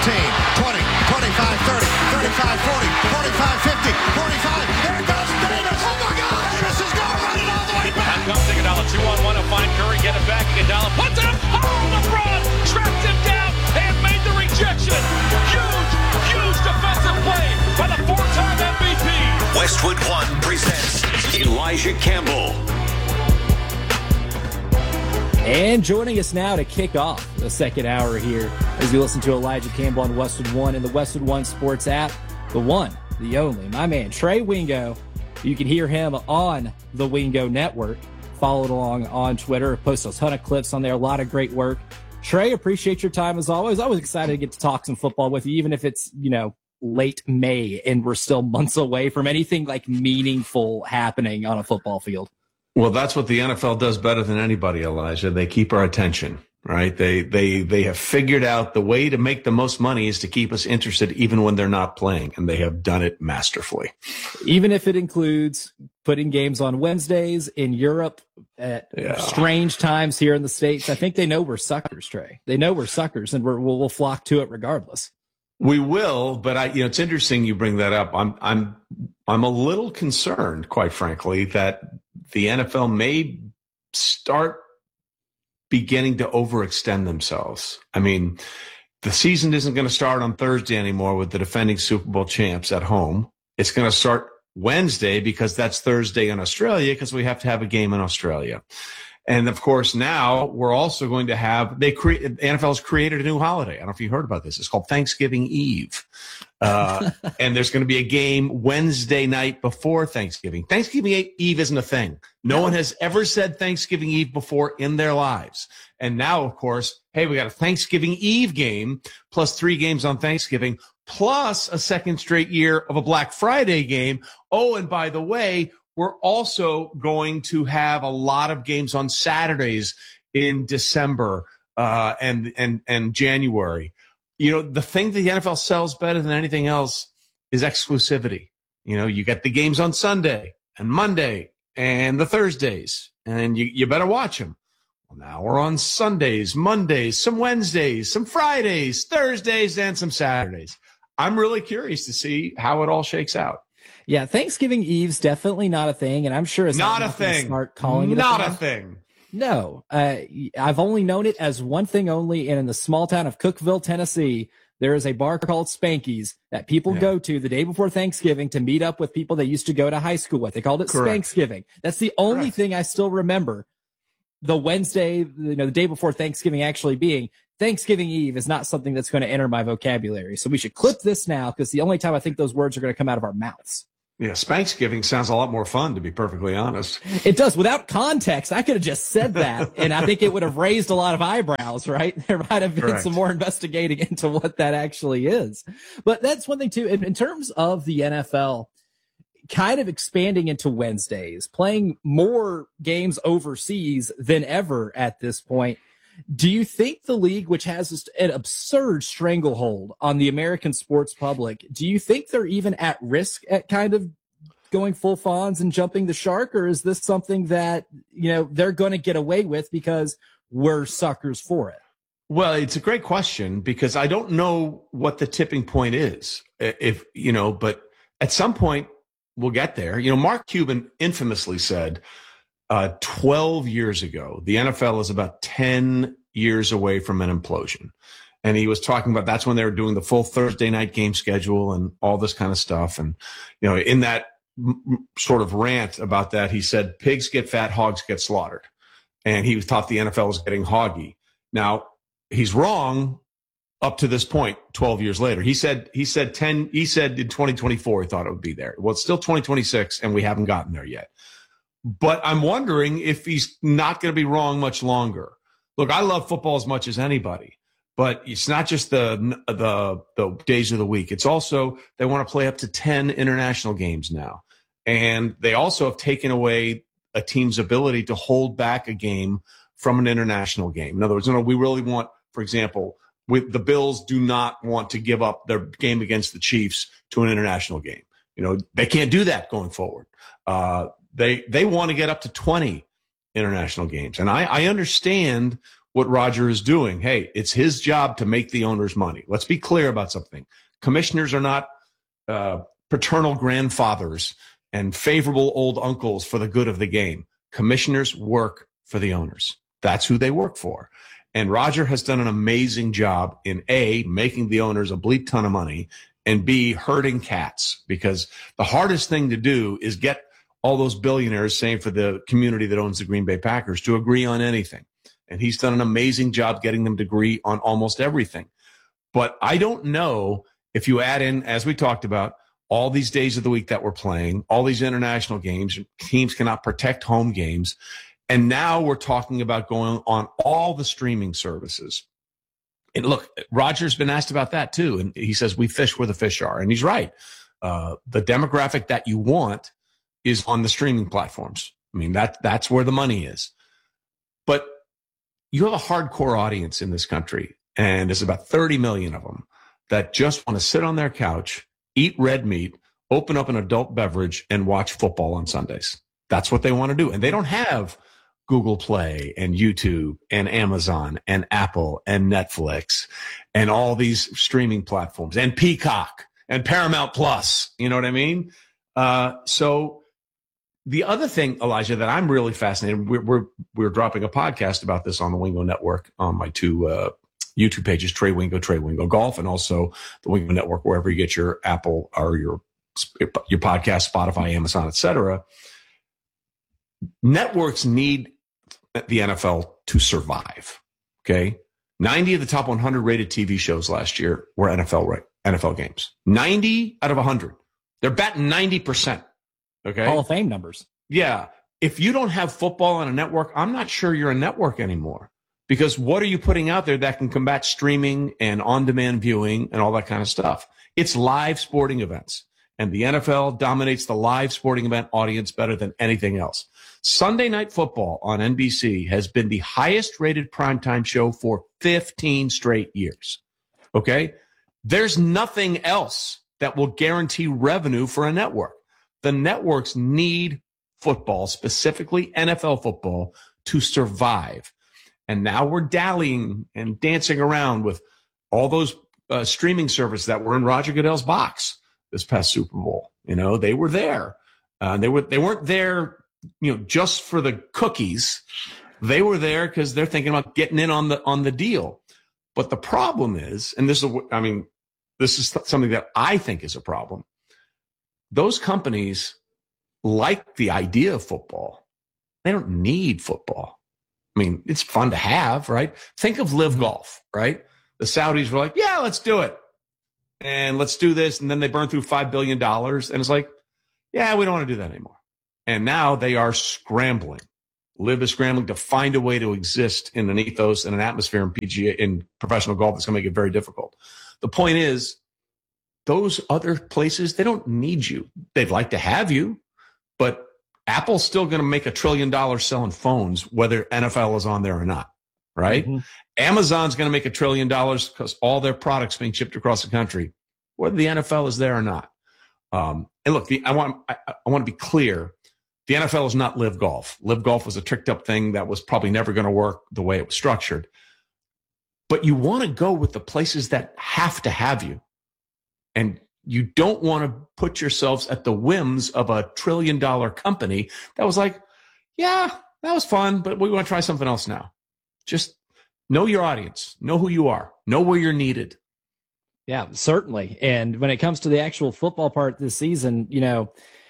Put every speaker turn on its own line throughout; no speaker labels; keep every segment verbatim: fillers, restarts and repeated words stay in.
fifteen, twenty, twenty-five, thirty, thirty-five, forty, forty-five, fifty, forty-five. There goes Davis. Oh, my God. Davis is going running all the way back.
Here comes Iguodala. two on one to find Curry. Get it back. Iguodala puts it up. Oh, LeBron trapped him down and made the rejection. Huge, huge defensive play by the four-time M V P.
Westwood One presents Elijah Campbell.
And joining us now to kick off the second hour here as you listen to Elijah Campbell on Westwood One and the Westwood One Sports app, the one, the only, my man, Trey Wingo. You can hear him on the Wingo Network. Follow along on Twitter. Post a ton of clips on there. A lot of great work. Trey, appreciate your time as always. Always excited to get to talk some football with you, even if it's, you know, late May and we're still months away from anything like meaningful happening on a football field.
Well, that's what the N F L does better than anybody, Elijah. They keep our attention, right? They they they have figured out the way to make the most money is to keep us interested even when they're not playing, and they have done it masterfully.
Even if it includes putting games on Wednesdays in Europe at yeah. strange times here in the States. I think they know we're suckers, Trey. They know we're suckers, and we're, we'll, we'll flock to it regardless.
We will, but I, you know, it's interesting you bring that up. I'm I'm I'm a little concerned, quite frankly, that the N F L may start beginning to overextend themselves. I mean, the season isn't going to start on Thursday anymore with the defending Super Bowl champs at home. It's going to start Wednesday because that's Thursday in Australia because we have to have a game in Australia. And of course, now we're also going to have, they create, N F L has created a new holiday. I don't know if you heard about this. It's called Thanksgiving Eve. Uh, and there's going to be a game Wednesday night before Thanksgiving. Thanksgiving Eve isn't a thing. No, no one has ever said Thanksgiving Eve before in their lives. And now, of course, hey, we got a Thanksgiving Eve game plus three games on Thanksgiving plus a second straight year of a Black Friday game. Oh, and by the way, we're also going to have a lot of games on Saturdays in December uh, and and and January. You know, the thing that the N F L sells better than anything else is exclusivity. You know, you get the games on Sunday and Monday and the Thursdays, and you, you better watch them. Well, now we're on Sundays, Mondays, some Wednesdays, some Fridays, Thursdays, and some Saturdays. I'm really curious to see how it all shakes out.
Yeah, Thanksgiving Eve's definitely not a thing, and I'm sure it's
not,
not
a thing.
Start calling it
not
a thing.
a thing.
No, uh, I've only known it as one thing only, and in the small town of Cookeville, Tennessee, there is a bar called Spanky's that people yeah. go to the day before Thanksgiving to meet up with people they used to go to high school with. They called it
Correct.
Spanksgiving. That's the only
Correct.
thing I still remember. The Wednesday, you know, the day before Thanksgiving actually being Thanksgiving Eve is not something that's going to enter my vocabulary. So we should clip this now because the only time I think those words are going to come out of our mouths.
Yeah, Spanksgiving sounds a lot more fun, to be perfectly honest.
It does. Without context, I could have just said that, and I think it would have raised a lot of eyebrows, right? There might have been
Correct.
some more investigating into what that actually is. But that's one thing, too. In, in terms of the N F L kind of expanding into Wednesdays, playing more games overseas than ever at this point, do you think the league, which has just an absurd stranglehold on the American sports public, do you think they're even at risk at kind of going full Fonz and jumping the shark? Or is this something that, you know, they're going to get away with because we're suckers for it?
Well, it's a great question because I don't know what the tipping point is. If, you know, but at some point we'll get there. You know, Mark Cuban infamously said, Uh, twelve years ago, the N F L is about ten years away from an implosion. And he was talking about that's when they were doing the full Thursday night game schedule and all this kind of stuff. And, you know, in that m- sort of rant about that, he said, pigs get fat, hogs get slaughtered. And he thought the N F L was getting hoggy. Now, he's wrong up to this point, twelve years later. He said, he said ten, he said in twenty twenty-four, he thought it would be there. Well, it's still twenty twenty-six and we haven't gotten there yet. But I'm wondering if he's not going to be wrong much longer. Look, I love football as much as anybody, but it's not just the the the days of the week. It's also they want to play up to ten international games now. And they also have taken away a team's ability to hold back a game from an international game. In other words, you know, we really want, for example, with the Bills do not want to give up their game against the Chiefs to an international game. You know, they can't do that going forward. Uh, They they want to get up to twenty international games. And I, I understand what Roger is doing. Hey, it's his job to make the owners money. Let's be clear about something. Commissioners are not uh, paternal grandfathers and favorable old uncles for the good of the game. Commissioners work for the owners. That's who they work for. And Roger has done an amazing job in A, making the owners a bleep ton of money, and B, herding cats, because the hardest thing to do is get all those billionaires, saying for the community that owns the Green Bay Packers, to agree on anything. And he's done an amazing job getting them to agree on almost everything. But I don't know if you add in, as we talked about, all these days of the week that we're playing, all these international games, teams cannot protect home games. And now we're talking about going on all the streaming services. And look, Roger's been asked about that too. And he says, we fish where the fish are. And he's right. Uh, the demographic that you want is on the streaming platforms. I mean, that that's where the money is. But you have a hardcore audience in this country, and there's about thirty million of them that just want to sit on their couch, eat red meat, open up an adult beverage, and watch football on Sundays. That's what they want to do. And they don't have Google Play and YouTube and Amazon and Apple and Netflix and all these streaming platforms and Peacock and Paramount Plus. You know what I mean? Uh, so the other thing, Elijah, that I'm really fascinated, we're, we're, we're dropping a podcast about this on the Wingo Network on my two uh, YouTube pages, Trey Wingo, Trey Wingo Golf, and also the Wingo Network, wherever you get your Apple or your, your podcast, Spotify, Amazon, et cetera. Networks need the N F L to survive. Okay. ninety of the top one hundred rated T V shows last year were N F L, N F L games. ninety out of one hundred. They're batting ninety percent. Okay.
Hall of Fame numbers.
Yeah. If you don't have football on a network, I'm not sure you're a network anymore, because what are you putting out there that can combat streaming and on-demand viewing and all that kind of stuff? It's live sporting events, and the N F L dominates the live sporting event audience better than anything else. Sunday Night Football on N B C has been the highest rated primetime show for fifteen straight years. Okay. There's nothing else that will guarantee revenue for a network. The networks need football, specifically N F L football, to survive. And now we're dallying and dancing around with all those uh, streaming services that were in Roger Goodell's box this past Super Bowl. You know, they were there. Uh, they were, they weren't there, you know, just for the cookies. They were there because they're thinking about getting in on the, on the deal. But the problem is, and this is, I mean, this is something that I think is a problem. Those companies like the idea of football. They don't need football. I mean, it's fun to have, right? Think of Live Golf, right? The Saudis were like, yeah, let's do it. And let's do this. And then they burn through five billion dollars. And it's like, yeah, we don't want to do that anymore. And now they are scrambling. Live is scrambling to find a way to exist in an ethos and an atmosphere in P G A, in professional golf, that's going to make it very difficult. The point is, those other places, they don't need you. They'd like to have you, but Apple's still going to make a trillion dollars selling phones, whether N F L is on there or not, right? Mm-hmm. Amazon's going to make a trillion dollars because all their products being shipped across the country, whether the N F L is there or not. Um, and look, the, I want I, I want to be clear. The N F L is not Live Golf. Live Golf was a tricked up thing that was probably never going to work the way it was structured. But you want to go with the places that have to have you. And you don't want to put yourselves at the whims of a trillion dollar company that was like, yeah, that was fun, but we want to try something else now. Just know your audience, know who you are, know where you're needed.
Yeah, certainly. And when it comes to the actual football part this season, you know,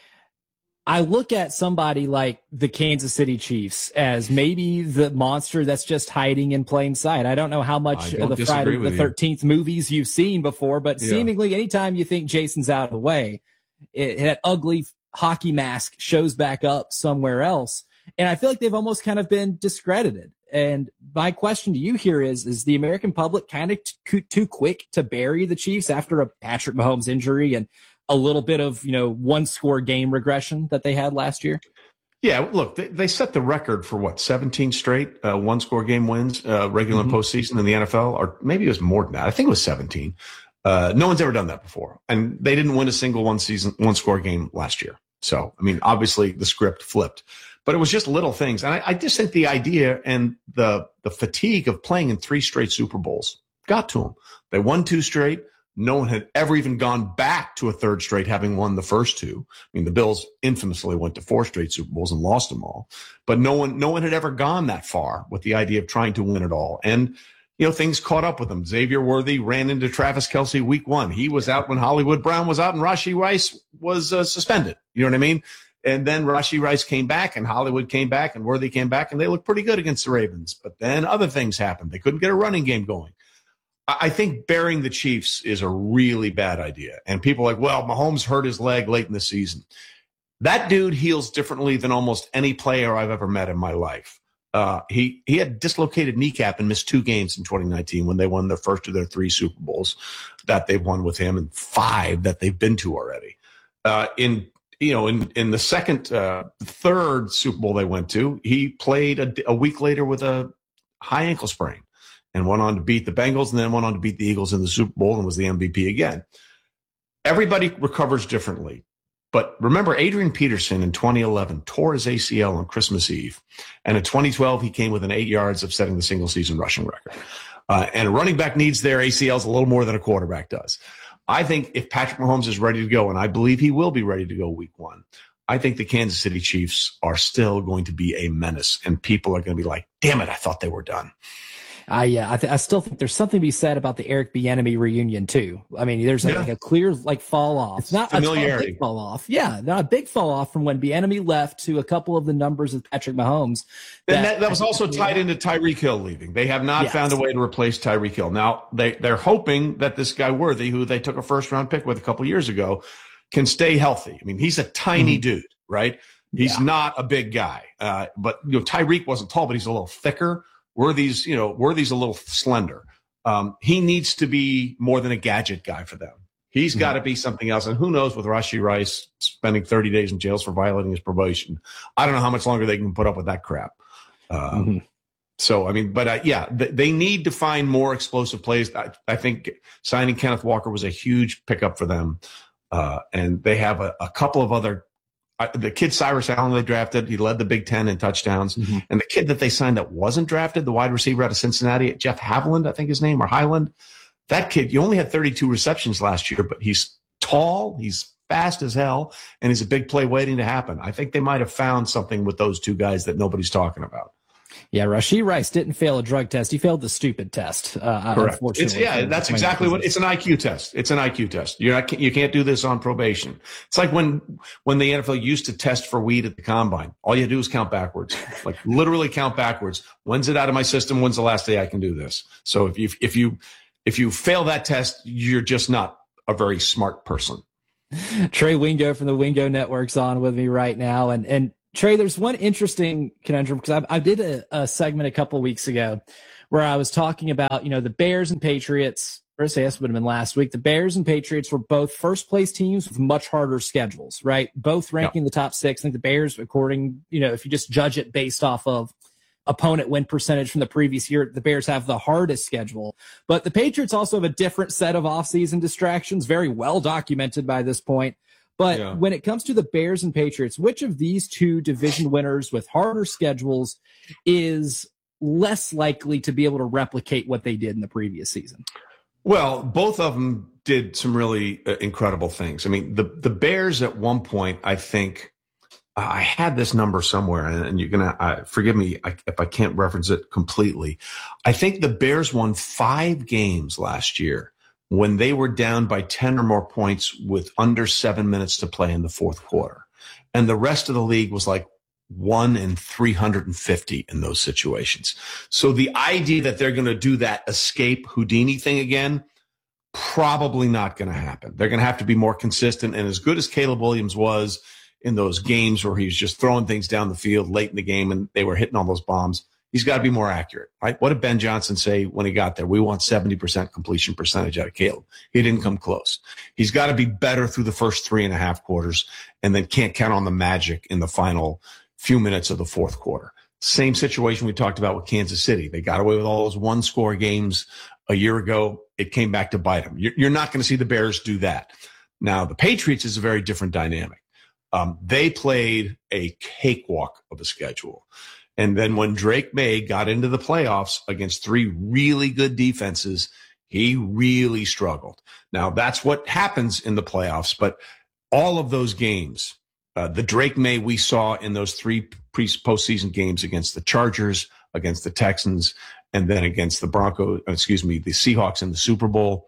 I look at somebody like the Kansas City Chiefs as maybe the monster that's just hiding in plain sight. I don't know how much of the Friday the thirteenth movies you've seen before, but yeah. Seemingly anytime you think Jason's out of the way, it, that ugly hockey mask shows back up somewhere else. And I feel like they've almost kind of been discredited. And my question to you here is, is the American public kind of t- too quick to bury the Chiefs after a Patrick Mahomes injury and a little bit of, you know, one score game regression that they had last year?
Yeah, look, they, they set the record for what, seventeen straight uh, one score game wins, uh, regular mm-hmm. and postseason in the N F L, or maybe it was more than that. I think it was seventeen. Uh, no one's ever done that before. And they didn't win a single one season, one score game last year. So, I mean, obviously the script flipped. but it was just little things. And I, I just think the idea and the the fatigue of playing in three straight Super Bowls got to them. They won two straight. No one had ever even gone back to a third straight, having won the first two. I mean, the Bills infamously went to four straight Super Bowls and lost them all. But no one, no one had ever gone that far with the idea of trying to win it all. And, you know, things caught up with them. Xavier Worthy ran into Travis Kelce week one. He was out when Hollywood Brown was out and Rashee Rice was uh, suspended. You know what I mean? And then Rashee Rice came back and Hollywood came back and Worthy came back and they looked pretty good against the Ravens. But then other things happened. They couldn't get a running game going. I think burying the Chiefs is a really bad idea. And people are like, well, Mahomes hurt his leg late in the season. That dude heals differently than almost any player I've ever met in my life. Uh, he he had dislocated kneecap and missed two games in twenty nineteen when they won their first of their three Super Bowls that they've won with him and five that they've been to already. Uh, in you know, in, in the second, uh, third Super Bowl they went to, he played a, a week later with a high ankle sprain. And went on to beat the Bengals and then went on to beat the Eagles in the Super Bowl and was the M V P again. Everybody recovers differently. But remember, Adrian Peterson in twenty eleven tore his A C L on Christmas Eve. And in twenty twelve, he came within eight yards of setting the single-season rushing record. Uh, and a running back needs their A C Ls a little more than a quarterback does. I think if Patrick Mahomes is ready to go, and I believe he will be ready to go week one, I think the Kansas City Chiefs are still going to be a menace. And people are going to be like, damn it, I thought they were done.
I yeah, I, th- I still think there's something to be said about the Eric Bieniemy reunion too. I mean, there's
yeah.
like a clear like fall off. It's not
familiarity
a big fall off. Yeah, not a big fall off from when Bieniemy left to a couple of the numbers of Patrick Mahomes.
That, and that, that was also tied into Tyreek Hill leaving. They have not yes. found a way to replace Tyreek Hill. Now they they're hoping that this guy Worthy, who they took a first round pick with a couple years ago, can stay healthy. I mean, he's a tiny mm-hmm. dude, right? He's yeah. not a big guy, uh, but you know Tyreek wasn't tall, but he's a little thicker. Worthy's, you know, Worthy's a little slender. Um, he needs to be more than a gadget guy for them. He's mm-hmm. got to be something else. And who knows with Rashee Rice spending thirty days in jails for violating his probation. I don't know how much longer they can put up with that crap. Um, mm-hmm. So, I mean, but uh, yeah, th- they need to find more explosive plays. I, I think signing Kenneth Walker was a huge pickup for them. Uh, and they have a, a couple of other Uh, the kid Cyrus Allen they drafted, he led the Big Ten in touchdowns. Mm-hmm. And the kid that they signed that wasn't drafted, the wide receiver out of Cincinnati, Jeff Haviland, I think his name, or Highland. That kid, you only had thirty-two receptions last year, but he's tall, he's fast as hell, and he's a big play waiting to happen. I think they might have found something with those two guys that nobody's talking about.
Yeah, Rashee Rice didn't fail a drug test. He failed the stupid test. Uh,
Correct. It's, yeah, that's exactly what it's an I Q test. It's an I Q test. You're not, you can't do this on probation. It's like when when the N F L used to test for weed at the combine. All you do is count backwards, like literally count backwards. When's it out of my system? When's the last day I can do this? So if you if you if you fail that test, you're just not a very smart person.
Trey Wingo from the Wingo Network's on with me right now, and and. Trey, there's one interesting conundrum because I, I did a, a segment a couple of weeks ago where I was talking about, you know, the Bears and Patriots, or I say this would have been last week. The Bears and Patriots were both first place teams with much harder schedules, right? Both ranking yeah. the top six. I think the Bears, according, you know, if you just judge it based off of opponent win percentage from the previous year, the Bears have the hardest schedule. But the Patriots also have a different set of offseason distractions, very well documented by this point. But yeah. when it comes to the Bears and Patriots, which of these two division winners with harder schedules is less likely to be able to replicate what they did in the previous season?
Well, both of them did some really uh, incredible things. I mean, the, the Bears at one point, I think uh, I had this number somewhere, and, and you're going to uh, forgive me if I can't reference it completely. I think the Bears won five games last year when they were down by ten or more points with under seven minutes to play in the fourth quarter. And the rest of the league was like one in three hundred fifty in those situations. So the idea that they're going to do that escape Houdini thing again, probably not going to happen. They're going to have to be more consistent. And as good as Caleb Williams was in those games where he was just throwing things down the field late in the game and they were hitting all those bombs, he's got to be more accurate, right? What did Ben Johnson say when he got there? We want seventy percent completion percentage out of Caleb. He didn't come close. He's got to be better through the first three and a half quarters and then can't count on the magic in the final few minutes of the fourth quarter. Same situation we talked about with Kansas City. They got away with all those one-score games a year ago. It came back to bite them. You're not going to see the Bears do that. Now, the Patriots is a very different dynamic. Um, they played a cakewalk of a schedule. And then when Drake May got into the playoffs against three really good defenses, he really struggled. Now, that's what happens in the playoffs, but all of those games, uh, the Drake May we saw in those three pre- postseason games against the Chargers, against the Texans, and then against the Broncos, excuse me, the Seahawks in the Super Bowl,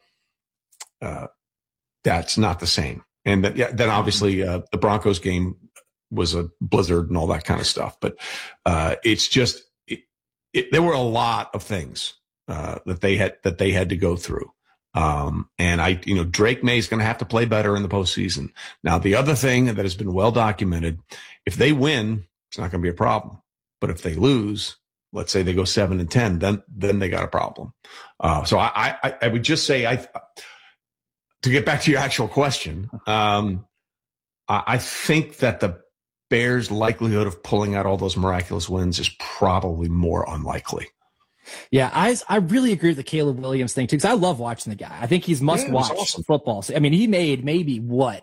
uh, that's not the same. And that, yeah, then obviously uh, the Broncos game was a blizzard and all that kind of stuff. But uh, it's just it, it, there were a lot of things uh, that they had that they had to go through. Um, and I, you know, Drake May is going to have to play better in the postseason. Now, the other thing that has been well documented, if they win, it's not going to be a problem. But if they lose, let's say they go seven and ten, then then they got a problem. Uh, so I, I I would just say I to get back to your actual question, um, I, I think that the Bears' likelihood of pulling out all those miraculous wins is probably more unlikely.
Yeah, I I really agree with the Caleb Williams thing too, because I love watching the guy. I think he's must
Yeah,
watch
awesome.
football. I mean, he made maybe what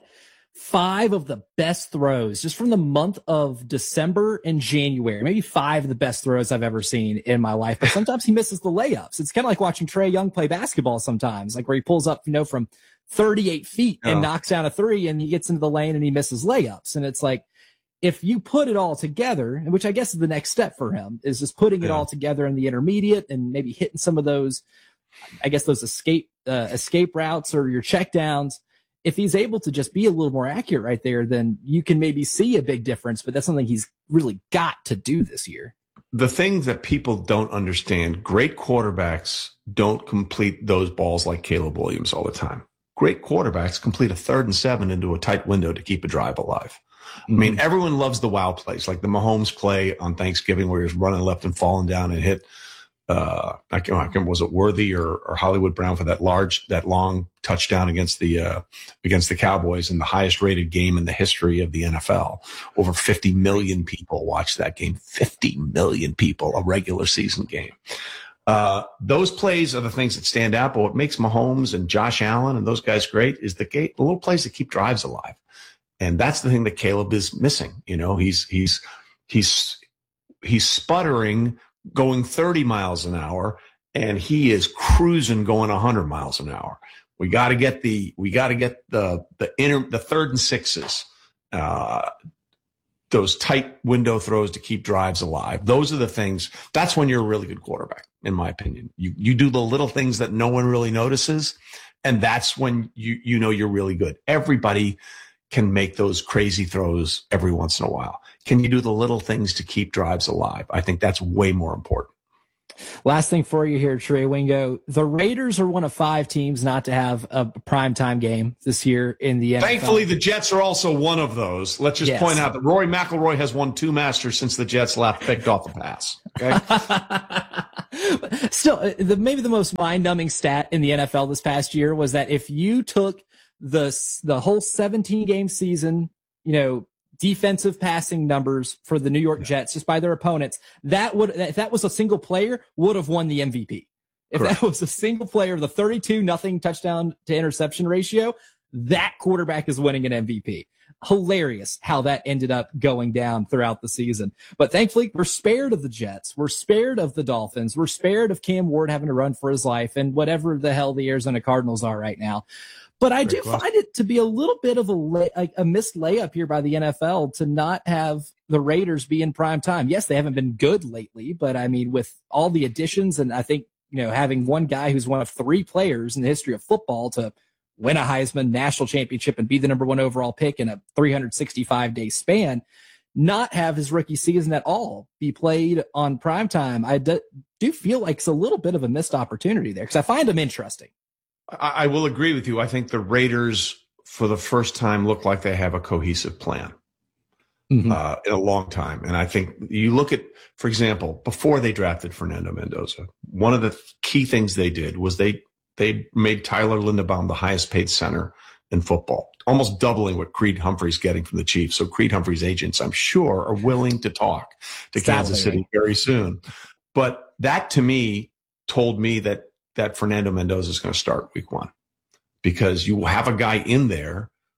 five of the best throws just from the month of December and January. Maybe five of the best throws I've ever seen in my life. But sometimes he misses the layups. It's kind of like watching Trae Young play basketball sometimes, like where he pulls up, you know, from thirty-eight feet and
Oh.
knocks down a three, and he gets into the lane and he misses layups. And it's like, if you put it all together, which I guess is the next step for him, is just putting it
Yeah.
all together in the intermediate and maybe hitting some of those, I guess those escape uh, escape routes or your check downs. If he's able to just be a little more accurate right there, then you can maybe see a big difference. But that's something he's really got to do this year.
The thing that people don't understand, great quarterbacks don't complete those balls like Caleb Williams all the time. Great quarterbacks complete a third and seven into a tight window to keep a drive alive. I mean, everyone loves the wow plays, like the Mahomes play on Thanksgiving where he was running left and falling down and hit, uh, I can't, I can't remember, was it Worthy or, or Hollywood Brown for that large, that long touchdown against the, uh, against the Cowboys in the highest rated game in the history of the N F L. Over fifty million people watched that game. fifty million people, a regular season game. Uh, those plays are the things that stand out, but what makes Mahomes and Josh Allen and those guys great is the, the little plays that keep drives alive. And that's the thing that Caleb is missing. You know, he's, he's, he's, he's sputtering going thirty miles an hour, and he is cruising going a hundred miles an hour. We got to get the, we got to get the, the inner, the third and sixes, uh, those tight window throws to keep drives alive. Those are the things. That's when you're a really good quarterback, in my opinion. You, you do the little things that no one really notices. And that's when you, you know, you're really good. Everybody can make those crazy throws every once in a while. Can you do the little things to keep drives alive? I think that's way more important.
Last thing for you here, Trey Wingo. The Raiders are one of five teams not to have a primetime game this year in the N F L.
Thankfully, the Jets are also one of those. Let's just
Yes.
point out that Rory McIlroy has won two Masters since the Jets left, picked off the pass. Okay.
Still, uh, the, maybe the most mind-numbing stat in the N F L this past year was that if you took the the whole seventeen-game season, you know, defensive passing numbers for the New York Jets just by their opponents, that would, if that was a single player, would have won the M V P. If
Correct.
that was a single player, the thirty-two nothing touchdown to interception ratio, that quarterback is winning an M V P. Hilarious how that ended up going down throughout the season. But thankfully, we're spared of the Jets. We're spared of the Dolphins. We're spared of Cam Ward having to run for his life and whatever the hell the Arizona Cardinals are right now. But I do
Great
find it to be a little bit of a, lay, a, a missed layup here by the N F L to not have the Raiders be in prime time. Yes, they haven't been good lately, but I mean, with all the additions, and I think, you know, having one guy who's one of three players in the history of football to win a Heisman national championship and be the number one overall pick in a three hundred sixty-five day span, not have his rookie season at all be played on primetime, I do, do feel like it's a little bit of a missed opportunity there because I find him interesting.
I, I will agree with you. I think the Raiders, for the first time, look like they have a cohesive plan. Mm-hmm. Uh, in a long time. And I think you look at, for example, before they drafted Fernando Mendoza, one of the key things they did was they they made Tyler Linderbaum the highest paid center in football, almost doubling what Creed Humphrey's getting from the Chiefs. So Creed Humphrey's agents, I'm sure, are willing to talk to Kansas City very soon. But that, to me, told me that that Fernando Mendoza is going to start week one because you have a guy in there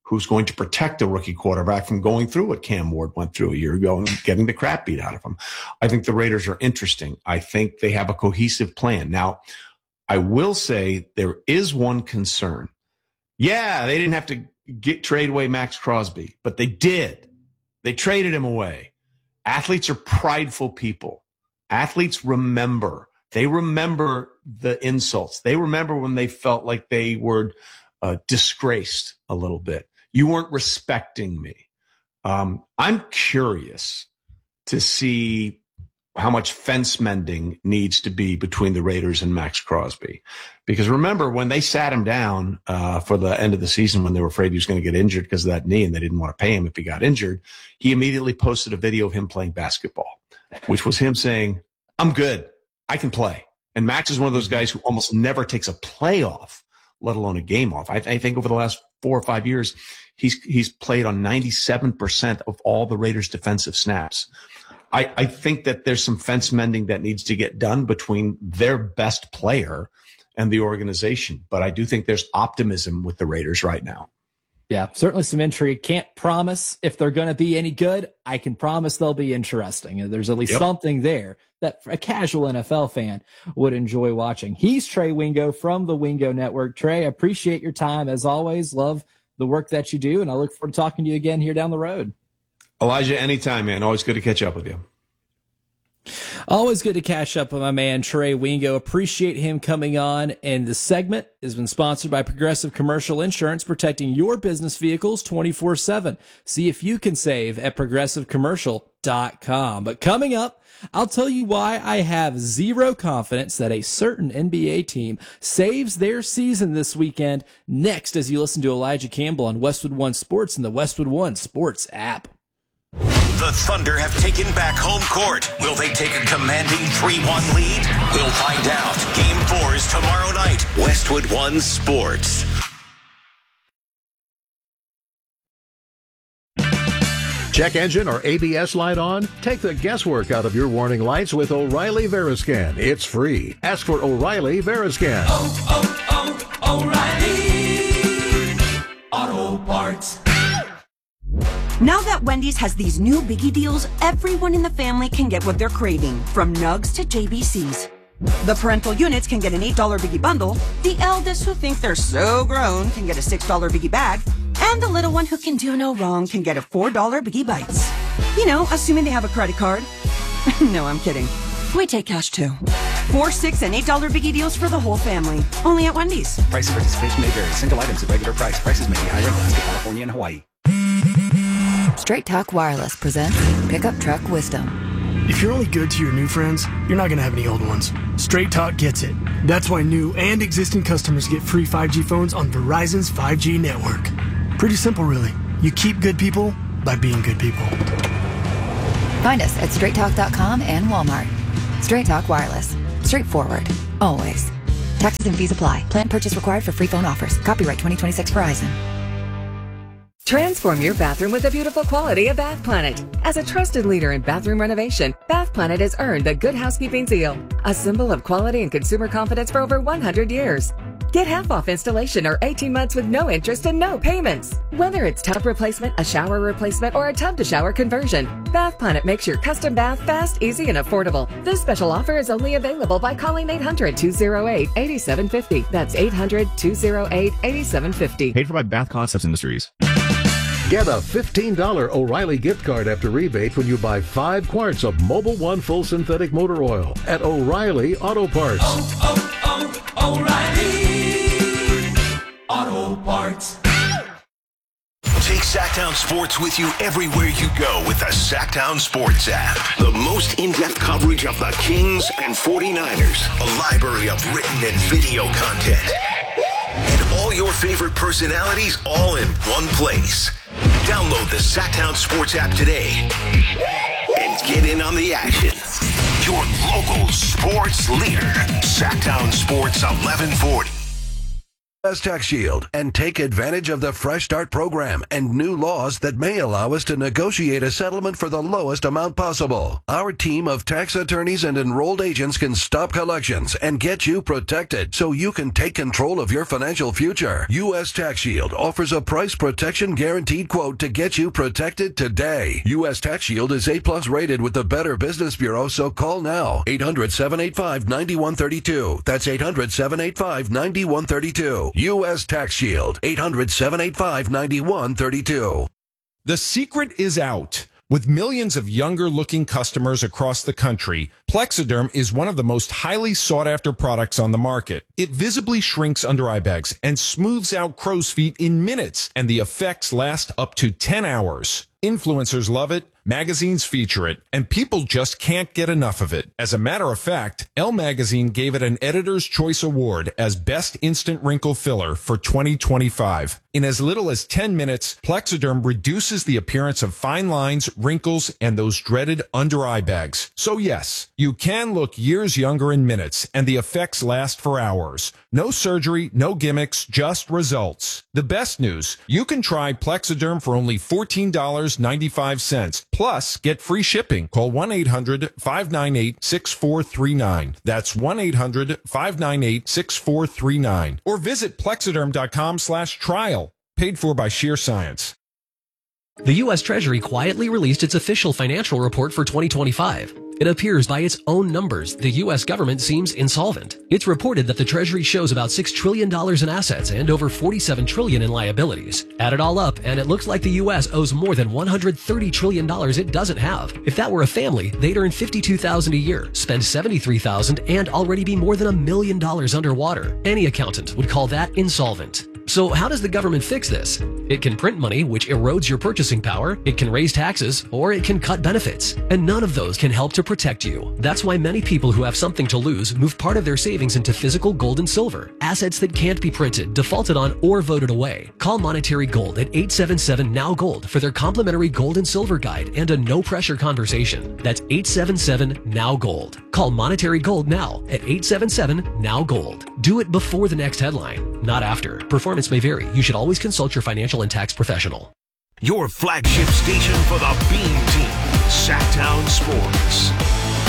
who's going to protect a rookie quarterback from going through what Cam Ward went through a year ago and getting the crap beat out of him. I think the Raiders are interesting. I think they have a cohesive plan. Now, I will say there is one concern. Yeah, they didn't have to get trade away Max Crosby, but they did. They traded him away. Athletes are prideful people. Athletes remember. They remember the insults. They remember when they felt like they were uh, disgraced a little bit. You weren't respecting me. Um, I'm curious to see how much fence mending needs to be between the Raiders and Max Crosby. Because remember, when they sat him down uh, for the end of the season when they were afraid he was going to get injured because of that knee and they didn't want to pay him if he got injured, he immediately posted a video of him playing basketball, which was him saying, I'm good. I can play. And Max is one of those guys who almost never takes a play off, let alone a game off. I, I think over the last four or five years, he's he's played on ninety-seven percent of all the Raiders' defensive snaps. I, I think that there's some fence mending that needs to get done between their best player and the organization. But I do think there's optimism with the Raiders right now.
Yeah, certainly some intrigue. Can't promise if they're going to be any good. I can promise they'll be interesting. There's at least yep. something there that a casual N F L fan would enjoy watching. He's Trey Wingo from the Wingo Network. Trey, I appreciate your time as always. Love the work that you do, and I look forward to talking to you again here down the road. Elijah, anytime, man. Always good to catch up with you. Always good to catch up with my man, Trey Wingo. Appreciate him coming on. And the segment has been sponsored by Progressive Commercial Insurance, protecting your business vehicles twenty-four seven. See if you can save at progressive commercial dot com. But coming up, I'll tell you why I have zero confidence that a certain N B A team saves their season this weekend, next as you listen to Elijah Campbell on Westwood One Sports and the Westwood One Sports app.
The Thunder have taken back home court. Will they take a commanding three one lead? We'll find out. Game four is tomorrow night. Westwood One Sports.
Check engine or A B S light on? Take the guesswork out of your warning lights with O'Reilly Veriscan. It's free. Ask for O'Reilly Veriscan.
Oh, oh, oh, O'Reilly Auto Parts.
Now that Wendy's has these new biggie deals, everyone in the family can get what they're craving, from Nugs to J B Cs. The parental units can get an eight dollar biggie bundle, the eldest who think they're so grown can get a six dollar biggie bag, and the little one who can do no wrong can get a four dollar biggie bites. You know, assuming they have a credit card. No, I'm kidding. We take cash too. Four, six, and eight dollar biggie deals for the whole family. Only at Wendy's.
Price of participation may vary. Single items at regular price. Prices may be higher in Alaska, California, and Hawaii.
Straight Talk Wireless presents Pickup Truck Wisdom.
If you're only good to your new friends, you're not going to have any old ones. Straight Talk gets it. That's why new and existing customers get free five G phones on Verizon's five G network. Pretty simple, really. You keep good people by being good people.
Find us at straight talk dot com and Walmart. Straight Talk Wireless. Straightforward. Always. Taxes and fees apply. Plan purchase required for free phone offers. Copyright twenty twenty-six Verizon.
Transform your bathroom with the beautiful quality of Bath Planet. As a trusted leader in bathroom renovation, Bath Planet has earned the Good Housekeeping seal, a symbol of quality and consumer confidence for over one hundred years. Get half off installation or eighteen months with no interest and no payments. Whether it's tub replacement, a shower replacement, or a tub to shower conversion, Bath Planet makes your custom bath fast, easy, and affordable. This special offer is only available by calling eight hundred, two oh eight, eight seven five oh. That's eight hundred, two oh eight, eight seven five oh.
Paid for by Bath Concepts Industries.
Get a fifteen dollar O'Reilly gift card after rebate when you buy five quarts of Mobil One Full Synthetic Motor Oil at O'Reilly Auto Parts.
Oh, oh, oh, O'Reilly Auto Parts.
Take Sacktown Sports with you everywhere you go with the Sacktown Sports app. The most in-depth coverage of the Kings and forty-niners. A library of written and video content. And all your favorite personalities all in one place. Download the Sacktown Sports app today and get in on the action. Your local sports leader, Sacktown Sports eleven forty.
U S Tax Shield and take advantage of the Fresh Start program and new laws that may allow us to negotiate a settlement for the lowest amount possible. Our team of tax attorneys and enrolled agents can stop collections and get you protected so you can take control of your financial future. U S Tax Shield offers a price protection guaranteed quote to get you protected today. U S Tax Shield is A plus rated with the Better Business Bureau, so call now. eight hundred, seven eight five, nine one three two. That's eight hundred, seven eight five, nine one three two. U S Tax Shield, eight hundred, seven eight five, nine one three two.
The secret is out. With millions of younger-looking customers across the country, Plexiderm is one of the most highly sought-after products on the market. It visibly shrinks under-eye bags and smooths out crow's feet in minutes, and the effects last up to ten hours. Influencers love it, magazines feature it, and people just can't get enough of it. As a matter of fact, Elle Magazine gave it an Editor's Choice Award as Best Instant Wrinkle Filler for twenty twenty-five. In as little as ten minutes, Plexiderm reduces the appearance of fine lines, wrinkles, and those dreaded under-eye bags. So yes, you can look years younger in minutes, and the effects last for hours. No surgery, no gimmicks, just results. The best news, you can try Plexiderm for only fourteen dollars and ninety-five cents. Plus, get free shipping. Call one eight hundred, five nine eight, six four three nine. That's one eight hundred, five nine eight, six four three nine. Or visit plexiderm.com slash trial. Paid for by Sheer Science.
The U S Treasury quietly released its official financial report for twenty twenty-five. It appears by its own numbers, the U S government seems insolvent. It's reported that the Treasury shows about six trillion dollars in assets and over forty-seven trillion dollars in liabilities. Add it all up, and it looks like the U S owes more than one hundred thirty trillion dollars it doesn't have. If that were a family, they'd earn fifty-two thousand dollars a year, spend seventy-three thousand dollars, and already be more than a million dollars underwater. Any accountant would call that insolvent. So how does the government fix this? It can print money, which erodes your purchasing power, it can raise taxes, or it can cut benefits. And none of those can help to protect you. That's why many people who have something to lose move part of their savings into physical gold and silver, assets that can't be printed, defaulted on, or voted away. Call Monetary Gold at eight seven seven, N O W Gold for their complimentary gold and silver guide and a no-pressure conversation. That's eight seven seven, N O W Gold. Call Monetary Gold now at eight seven seven, N O W Gold. Do it before the next headline, not after. Performance may vary. You should always consult your financial and tax professional.
Your flagship station for the Beam Team, Sacktown Sports.